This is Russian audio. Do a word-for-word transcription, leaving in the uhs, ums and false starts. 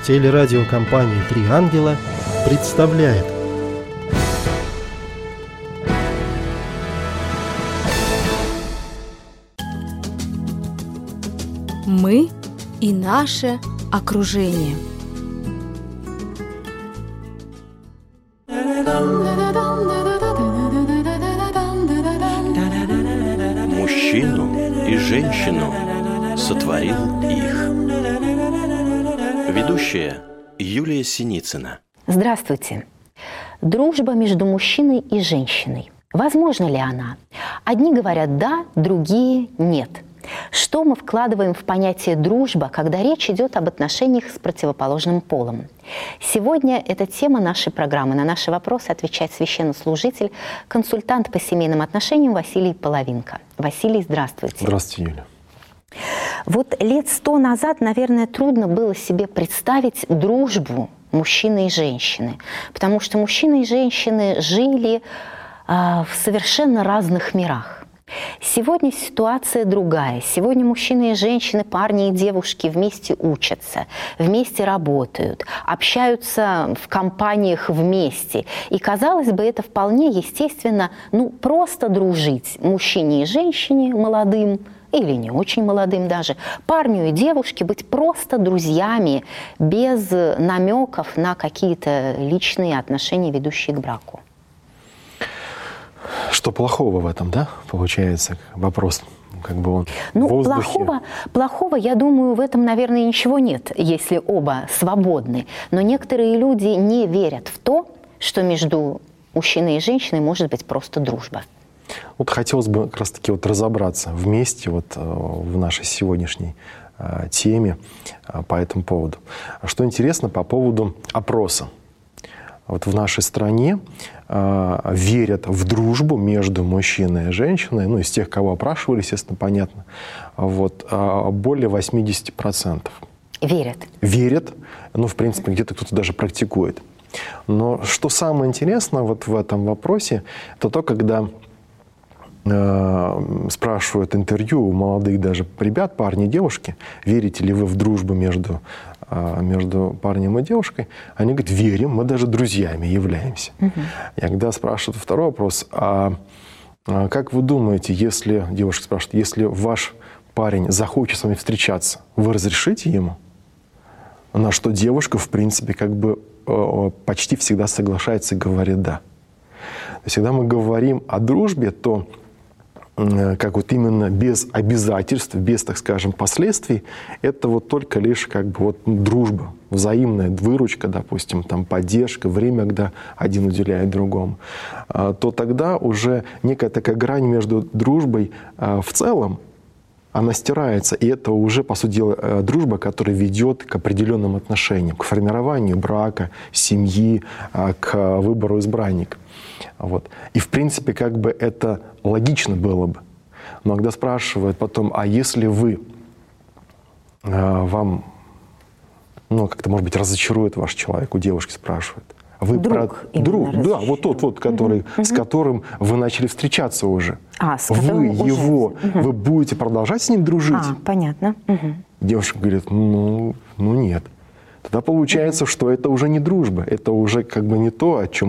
Телерадиокомпания «Три ангела» представляет. Мы и наше окружение. Мужчину и женщину сотворил их. Ведущая Юлия Синицына. Здравствуйте. Дружба между мужчиной и женщиной. Возможна ли она? Одни говорят «да», другие «нет». Что мы вкладываем в понятие «дружба», когда речь идет об отношениях с противоположным полом? Сегодня это тема нашей программы. На наши вопросы отвечает священнослужитель, консультант по семейным отношениям Василий Половинка. Василий, здравствуйте. Здравствуйте, Юля. Вот лет сто назад, наверное, трудно было себе представить дружбу мужчины и женщины, потому что мужчины и женщины жили э, в совершенно разных мирах. Сегодня ситуация другая. Сегодня мужчины и женщины, парни и девушки вместе учатся, вместе работают, общаются в компаниях вместе. И, казалось бы, это вполне естественно, ну, просто дружить мужчине и женщине, молодым, или не очень молодым даже, парню и девушке быть просто друзьями, без намеков на какие-то личные отношения, ведущие к браку. Что плохого в этом, да, получается? Вопрос, как бы он ну, в воздухе. Плохого, плохого, я думаю, в этом, наверное, ничего нет, если оба свободны. Но некоторые люди не верят в то, что между мужчиной и женщиной может быть просто дружба. Вот хотелось бы как раз-таки вот разобраться вместе вот в нашей сегодняшней теме по этому поводу. Что интересно по поводу опроса. Вот в нашей стране э, верят в дружбу между мужчиной и женщиной, ну, из тех, кого опрашивали, естественно, понятно, вот, э, более восемьдесят процентов. Верят? Верят, ну, в принципе, где-то кто-то даже практикует. Но что самое интересное вот в этом вопросе, это то, когда э, спрашивают интервью у молодых даже ребят, парней и девушки, верите ли вы в дружбу между между парнем и девушкой, они говорят, верим, мы даже друзьями являемся. Uh-huh. И когда спрашивают второй вопрос, а, а как вы думаете, если, девушка спрашивает, если ваш парень захочет с вами встречаться, вы разрешите ему? На что девушка, в принципе, как бы почти всегда соглашается и говорит «да». То есть, когда мы говорим о дружбе, то как вот именно без обязательств, без, так скажем, последствий, это вот только лишь как бы вот дружба, взаимная выручка, допустим, там поддержка, время, когда один уделяет другому, то тогда уже некая такая грань между дружбой в целом, она стирается, и это уже, по сути дела, дружба, которая ведет к определенным отношениям, к формированию брака, семьи, к выбору избранника. Вот. И, в принципе, как бы это логично было бы. Но когда спрашивают потом, а если вы, э, вам, ну, как-то, может быть, разочарует ваш человек, у девушки спрашивают. Вы друг, про... друг, да, вот тот, вот, который, угу. с которым вы начали встречаться уже. А, с вы уже... его, угу. вы будете продолжать с ним дружить? А, понятно. Угу. Девушка говорит, ну, ну нет. Тогда получается, угу. что это уже не дружба, это уже как бы не то, о чем